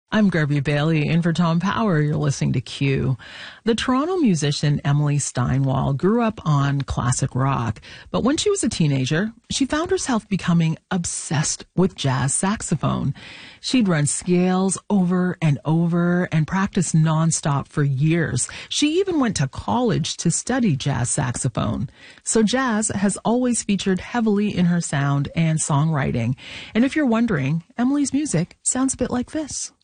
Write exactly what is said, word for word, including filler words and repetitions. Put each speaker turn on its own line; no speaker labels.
I'm Garvey Bailey, in for Tom Power. You're listening to Q. The Toronto musician Emily Steinwall grew up on classic rock, but when she was a teenager, she found herself becoming obsessed with jazz saxophone. She'd run scales over and over and practiced nonstop for years. She even went to college to study jazz saxophone. So jazz has always featured heavily in her sound and songwriting. And if you're wondering, Emily's music sounds a bit like this.